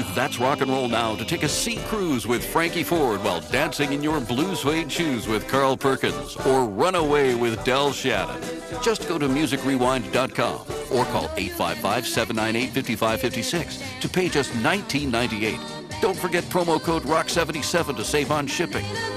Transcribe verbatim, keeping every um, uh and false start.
That's Rock and Roll Now to take a sea cruise with Frankie Ford while dancing in your blue suede shoes with Carl Perkins, or run away with Del Shannon. Just go to music rewind dot com or call eight five five, seven nine eight, five five five six to pay just nineteen ninety-eight. Don't forget promo code rock seventy-seven to save on shipping.